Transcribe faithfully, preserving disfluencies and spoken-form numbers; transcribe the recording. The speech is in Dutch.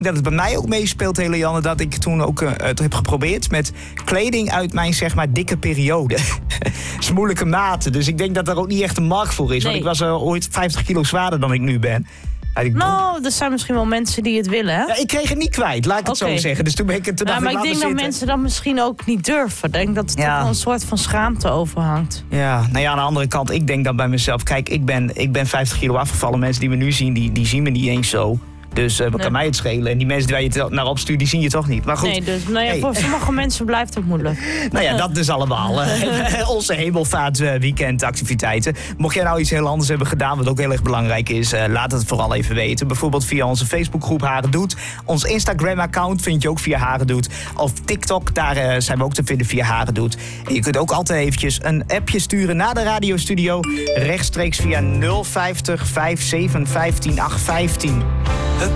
dat het bij mij ook meespeelt, Helianne, dat ik toen ook uh, het heb geprobeerd met kleding uit mijn, zeg maar, dikke periode. Smoeilijke maten. Dus ik denk dat er ook niet echt een markt voor is. Nee. Want ik was uh, ooit vijftig kilo zwaarder dan ik nu ben. Ja, ik... Nou, er zijn misschien wel mensen die het willen, hè? Ja, ik kreeg het niet kwijt, laat ik het okay. zo zeggen. Dus toen ben ik het te ja, maar ik denk zitten. dat mensen dat misschien ook niet durven. Ik denk dat er ja. toch wel een soort van schaamte overhangt. Ja, nou ja, aan de andere kant, ik denk dan bij mezelf... Kijk, ik ben, ik ben vijftig kilo afgevallen. Mensen die me nu zien, die, die zien me niet eens zo. Dus uh, wat nee. kan mij het schelen? En die mensen waar je het naar opstuurt, die zien je toch niet. Maar goed. Nee, dus nou ja, hey. voor sommige mensen blijft het moeilijk. Nou ja, dat dus allemaal. Uh, onze hemelvaart uh, weekendactiviteiten. Mocht jij nou iets heel anders hebben gedaan, wat ook heel erg belangrijk is, uh, laat het vooral even weten. Bijvoorbeeld via onze Facebookgroep Haren Doet. Ons Instagram-account vind je ook via Haren Doet. Of TikTok, daar uh, zijn we ook te vinden via Haren Doet. En je kunt ook altijd eventjes een appje sturen naar de radiostudio. Rechtstreeks via nul vijftig vijf zeven vijftien acht vijftien.